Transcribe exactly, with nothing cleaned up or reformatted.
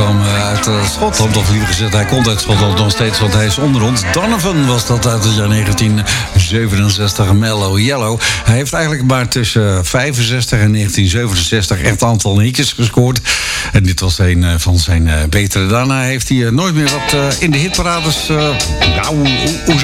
kwam uit uh, Schotland, of liever gezegd, hij komt uit Schotland nog steeds, want hij is onder ons. Donovan was dat uit het jaar negentien zevenenzestig, Mellow Yellow. Hij heeft eigenlijk maar tussen vijfenzestig en negentien zevenenzestig echt een aantal hitjes gescoord. En dit was een uh, van zijn uh, betere. Daarna heeft hij uh, nooit meer wat uh, in de hitparades. Uh, nou, hoe, hoe